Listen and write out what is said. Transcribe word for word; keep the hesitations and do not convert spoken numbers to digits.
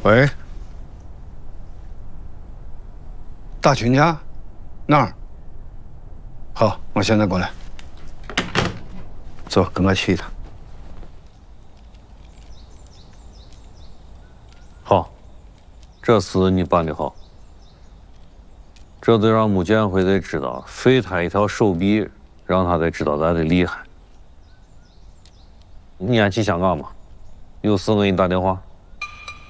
喂，大群家，那儿。好，我现在过来。走，跟我去一趟。 好，这事你办得好。这得让穆建辉得知道，废他一条手臂，让他得知道咱的厉害。你俺去香港吧，有事我给你打电话。